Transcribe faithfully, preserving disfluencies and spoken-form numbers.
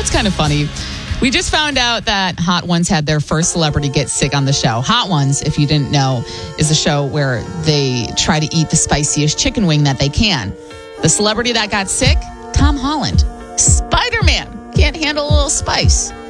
it's kind of funny. We just found out that Hot Ones had their first celebrity get sick on the show. Hot Ones, if you didn't know, is a show where they try to eat the spiciest chicken wing that they can. The celebrity that got sick, Tom Holland. Spider-Man can't handle a little spice.